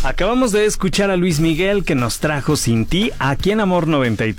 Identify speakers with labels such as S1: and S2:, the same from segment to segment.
S1: Acabamos de escuchar a Luis Miguel, que nos trajo Sin Ti, aquí en Amor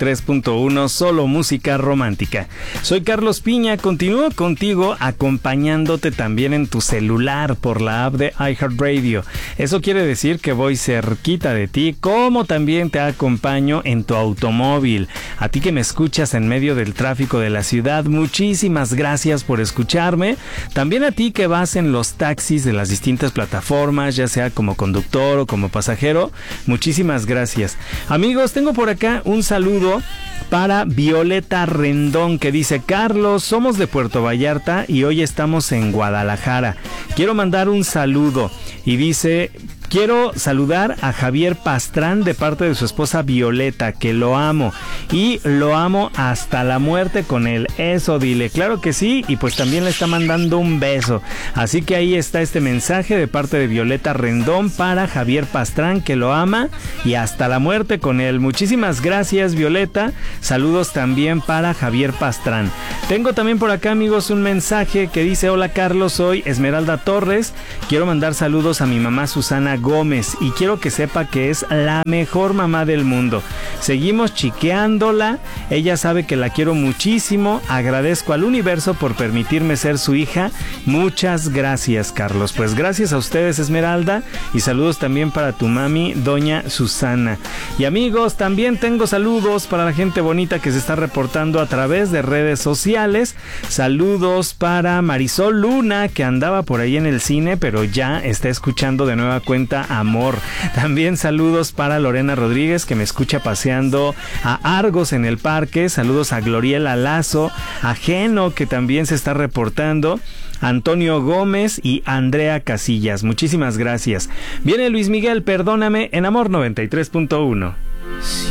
S1: 93.1, solo música romántica. Soy Carlos Piña, continúo contigo acompañándote también en tu celular por la app de iHeartRadio. Eso quiere decir que voy cerquita de ti, como también te acompaño en tu automóvil. A ti que me escuchas en medio del tráfico de la ciudad, muchísimas gracias por escucharme. También a ti que vas en los taxis de las distintas plataformas, ya sea como conductor o como pasajero, muchísimas gracias. Amigos, tengo por acá un saludo para Violeta Rendón, que dice: Carlos, somos de Puerto Vallarta y hoy estamos en Guadalajara. Quiero mandar un saludo, y dice: quiero saludar a Javier Pastrán de parte de su esposa Violeta, que lo amo y lo amo hasta la muerte con él. Eso dile. Claro que sí, y pues también le está mandando un beso. Así que ahí está este mensaje de parte de Violeta Rendón para Javier Pastrán, que lo ama y hasta la muerte con él. Muchísimas gracias, Violeta. Saludos también para Javier Pastrán. Tengo también por acá, amigos, un mensaje que dice: hola Carlos, soy Esmeralda Torres. Quiero mandar saludos a mi mamá Susana Gómez y quiero que sepa que es la mejor mamá del mundo. Seguimos chiqueándola, ella sabe que la quiero muchísimo. Agradezco al universo por permitirme ser su hija. Muchas gracias, Carlos. Pues gracias a ustedes, Esmeralda, y saludos también para tu mami, doña Susana. Y amigos, también tengo saludos para la gente bonita que se está reportando a través de redes sociales. Saludos para Marisol Luna, que andaba por ahí en el cine, pero ya está escuchando de nueva cuenta Amor. También saludos para Lorena Rodríguez, que me escucha paseando a Argos en el parque. Saludos a Gloriela Lazo, a Geno, que también se está reportando, Antonio Gómez y Andrea Casillas. Muchísimas gracias. Viene Luis Miguel, Perdóname, en Amor 93.1.